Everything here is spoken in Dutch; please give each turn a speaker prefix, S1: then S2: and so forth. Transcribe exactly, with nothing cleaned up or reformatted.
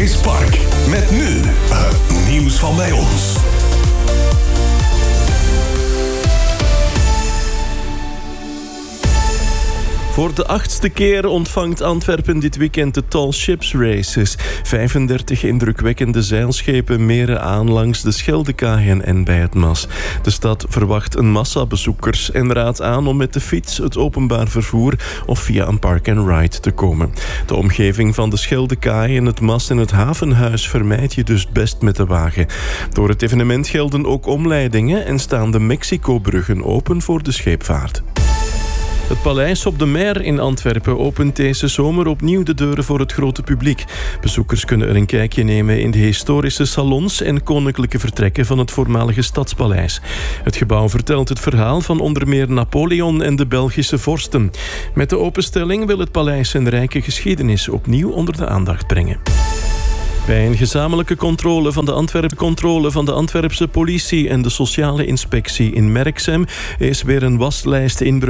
S1: is Park. Met nu het nieuws van bij ons.
S2: Voor de achtste keer ontvangt Antwerpen dit weekend de Tall Ships Races. vijfendertig indrukwekkende zeilschepen meren aan langs de Scheldekaaien en bij het Maas. De stad verwacht een massa bezoekers en raadt aan om met de fiets, het openbaar vervoer of via een park-and-ride te komen. De omgeving van de Scheldekaaien, het Maas en het Havenhuis vermijd je dus best met de wagen. Door het evenement gelden ook omleidingen en staan de Mexico-bruggen open voor de scheepvaart. Het Paleis op de Mer in Antwerpen opent deze zomer opnieuw de deuren voor het grote publiek. Bezoekers kunnen er een kijkje nemen in de historische salons en koninklijke vertrekken van het voormalige Stadspaleis. Het gebouw vertelt het verhaal van onder meer Napoleon en de Belgische vorsten. Met de openstelling wil het paleis zijn rijke geschiedenis opnieuw onder de aandacht brengen. Bij een gezamenlijke controle van de, Antwerp- controle van de Antwerpse politie en de sociale inspectie in Merksem is weer een waslijst inbreuk